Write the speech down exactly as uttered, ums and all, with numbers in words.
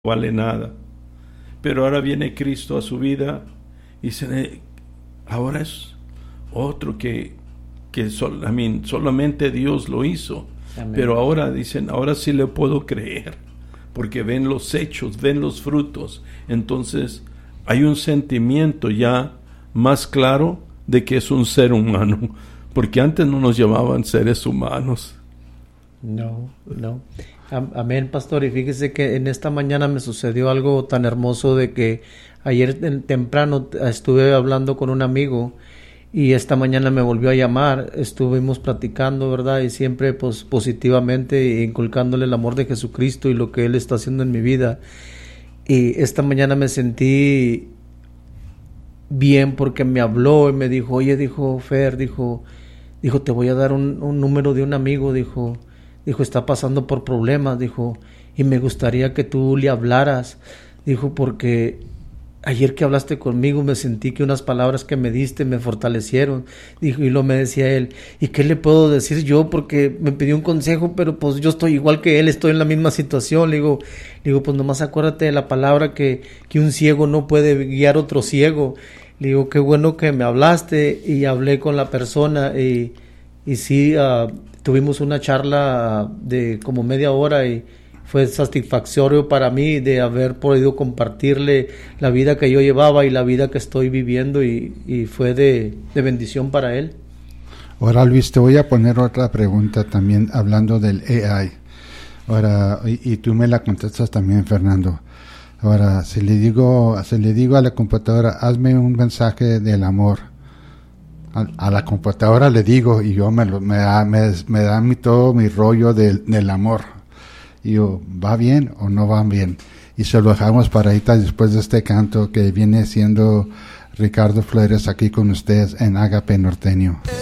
vale nada. Pero ahora viene Cristo a su vida y se, ahora es otro que, que sol, I mean, solamente Dios lo hizo. Amén. Pero ahora dicen, ahora sí le puedo creer, porque ven los hechos, ven los frutos. Entonces hay un sentimiento ya más claro de que es un ser humano, porque antes no nos llamaban seres humanos. No, no. Amén, pastor. Y fíjese que en esta mañana me sucedió algo tan hermoso de que ayer temprano estuve hablando con un amigo y esta mañana me volvió a llamar. Estuvimos platicando, ¿verdad? Y siempre pues positivamente, inculcándole el amor de Jesucristo y lo que Él está haciendo en mi vida. Y esta mañana me sentí bien porque me habló y me dijo, oye, dijo Fer, dijo, dijo, te voy a dar un, un número de un amigo, dijo, dijo, está pasando por problemas, dijo, y me gustaría que tú le hablaras, dijo, porque ayer que hablaste conmigo me sentí que unas palabras que me diste me fortalecieron, dijo, y luego me decía él, ¿y qué le puedo decir yo? Porque me pidió un consejo, pero pues yo estoy igual que él, estoy en la misma situación, le digo, le digo, pues nomás acuérdate de la palabra que, que un ciego no puede guiar otro ciego, le digo, qué bueno que me hablaste, y hablé con la persona, y, y sí, uh, tuvimos una charla de como media hora y fue satisfactorio para mí de haber podido compartirle la vida que yo llevaba y la vida que estoy viviendo y, y fue de, de bendición para él. Ahora, Luis, te voy a poner otra pregunta también hablando del A I. Ahora, y, y tú me la contestas también, Fernando. Ahora, si le digo, si le digo a la computadora, hazme un mensaje del amor. A, a la computadora le digo y yo me, lo, me da, me, me da mi, todo mi rollo del, del amor. Y yo, ¿va bien o no va bien? Y se lo dejamos para ahorita después de este canto que viene siendo Ricardo Flores aquí con ustedes en Agape Norteño.